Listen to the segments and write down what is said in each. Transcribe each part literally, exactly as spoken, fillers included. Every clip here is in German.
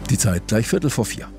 Die Zeit gleich Viertel vor vier.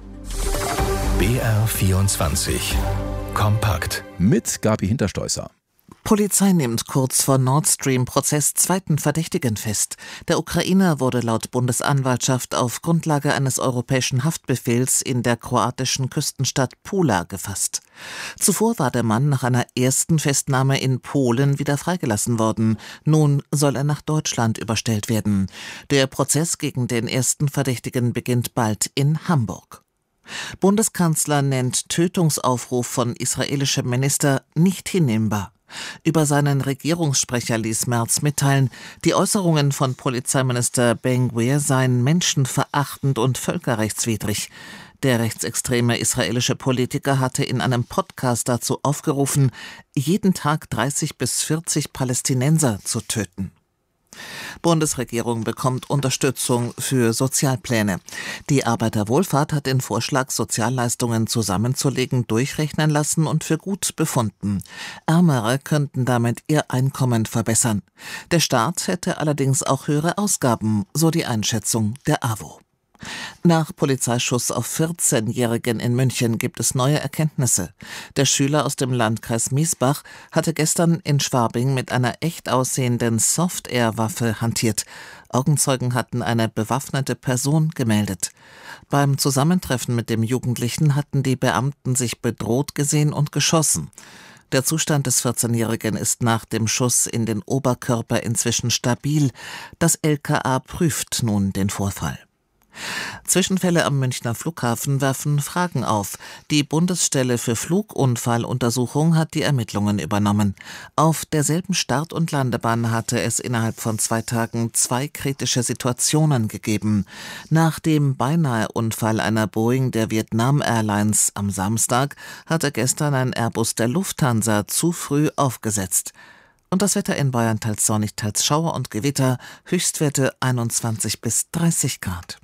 B R vierundzwanzig. Kompakt. Mit Gabi Hinterstoisser. Polizei nimmt kurz vor Nord Stream-Prozess zweiten Verdächtigen fest. Der Ukrainer wurde laut Bundesanwaltschaft auf Grundlage eines europäischen Haftbefehls in der kroatischen Küstenstadt Pula gefasst. Zuvor war der Mann nach einer ersten Festnahme in Polen wieder freigelassen worden. Nun soll er nach Deutschland überstellt werden. Der Prozess gegen den ersten Verdächtigen beginnt bald in Hamburg. Bundeskanzler nennt Tötungsaufruf von israelischem Minister nicht hinnehmbar. Über seinen Regierungssprecher ließ Merz mitteilen, die Äußerungen von Polizeiminister Ben-Gvir seien menschenverachtend und völkerrechtswidrig. Der rechtsextreme israelische Politiker hatte in einem Podcast dazu aufgerufen, jeden Tag dreißig bis vierzig Palästinenser zu töten. Bundesregierung bekommt Unterstützung für Sozialpläne. Die Arbeiterwohlfahrt hat den Vorschlag, Sozialleistungen zusammenzulegen, durchrechnen lassen und für gut befunden. Ärmere könnten damit ihr Einkommen verbessern. Der Staat hätte allerdings auch höhere Ausgaben, so die Einschätzung der A W O. Nach Polizeischuss auf vierzehnjährigen in München gibt es neue Erkenntnisse. Der Schüler aus dem Landkreis Miesbach hatte gestern in Schwabing mit einer echt aussehenden Soft-Air-Waffe hantiert. Augenzeugen hatten eine bewaffnete Person gemeldet. Beim Zusammentreffen mit dem Jugendlichen hatten die Beamten sich bedroht gesehen und geschossen. Der Zustand des vierzehnjährigen ist nach dem Schuss in den Oberkörper inzwischen stabil. Das L K A prüft nun den Vorfall. Zwischenfälle am Münchner Flughafen werfen Fragen auf. Die Bundesstelle für Flugunfalluntersuchung hat die Ermittlungen übernommen. Auf derselben Start- und Landebahn hatte es innerhalb von zwei Tagen zwei kritische Situationen gegeben. Nach dem Beinahe-Unfall einer Boeing der Vietnam Airlines am Samstag hatte gestern ein Airbus der Lufthansa zu früh aufgesetzt. Und das Wetter in Bayern teils sonnig, teils Schauer und Gewitter, Höchstwerte einundzwanzig bis dreißig Grad.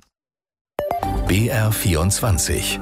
B R vierundzwanzig.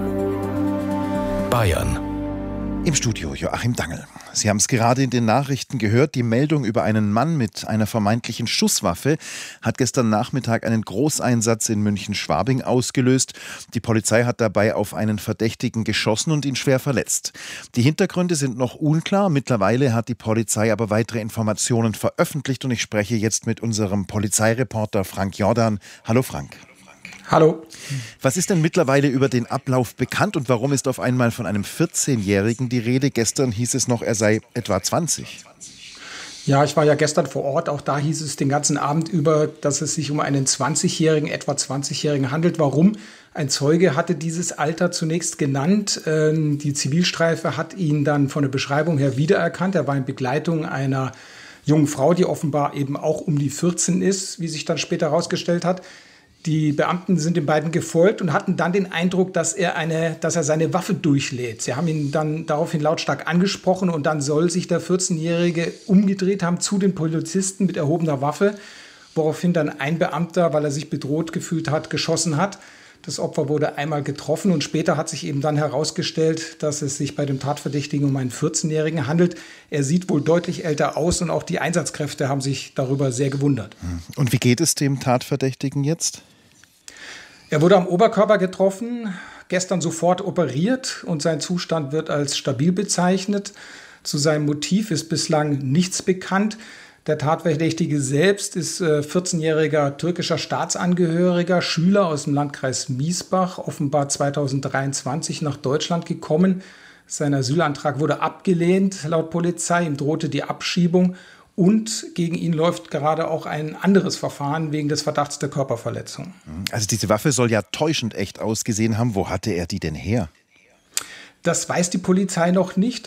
Bayern. Im Studio Joachim Dangel. Sie haben es gerade in den Nachrichten gehört, die Meldung über einen Mann mit einer vermeintlichen Schusswaffe hat gestern Nachmittag einen Großeinsatz in München-Schwabing ausgelöst. Die Polizei hat dabei auf einen Verdächtigen geschossen und ihn schwer verletzt. Die Hintergründe sind noch unklar. Mittlerweile hat die Polizei aber weitere Informationen veröffentlicht und ich spreche jetzt mit unserem Polizeireporter Frank Jordan. Hallo Frank. Hallo. Was ist denn mittlerweile über den Ablauf bekannt und warum ist auf einmal von einem vierzehnjährigen die Rede? Gestern hieß es noch, er sei etwa zwanzig. Ja, ich war ja gestern vor Ort. Auch da hieß es den ganzen Abend über, dass es sich um einen zwanzigjährigen, etwa zwanzigjährigen handelt. Warum? Ein Zeuge hatte dieses Alter zunächst genannt. Die Zivilstreife hat ihn dann von der Beschreibung her wiedererkannt. Er war in Begleitung einer jungen Frau, die offenbar eben auch um die vierzehn ist, wie sich dann später herausgestellt hat. Die Beamten sind den beiden gefolgt und hatten dann den Eindruck, dass er, eine, dass er seine Waffe durchlädt. Sie haben ihn dann daraufhin lautstark angesprochen und dann soll sich der vierzehnjährige umgedreht haben zu den Polizisten mit erhobener Waffe, woraufhin dann ein Beamter, weil er sich bedroht gefühlt hat, geschossen hat. Das Opfer wurde einmal getroffen und später hat sich eben dann herausgestellt, dass es sich bei dem Tatverdächtigen um einen vierzehnjährigen handelt. Er sieht wohl deutlich älter aus und auch die Einsatzkräfte haben sich darüber sehr gewundert. Und wie geht es dem Tatverdächtigen jetzt? Er wurde am Oberkörper getroffen, gestern sofort operiert und sein Zustand wird als stabil bezeichnet. Zu seinem Motiv ist bislang nichts bekannt. Der Tatverdächtige selbst ist vierzehnjähriger türkischer Staatsangehöriger, Schüler aus dem Landkreis Miesbach, offenbar zweitausenddreiundzwanzig nach Deutschland gekommen. Sein Asylantrag wurde abgelehnt laut Polizei, ihm drohte die Abschiebung. Und gegen ihn läuft gerade auch ein anderes Verfahren wegen des Verdachts der Körperverletzung. Also diese Waffe soll ja täuschend echt ausgesehen haben. Wo hatte er die denn her? Das weiß die Polizei noch nicht.